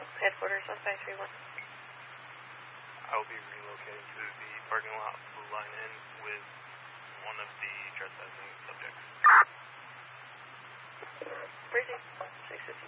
headquarters on 531. I will be relocating to the parking lot Blue Line Inn with one of the trespassing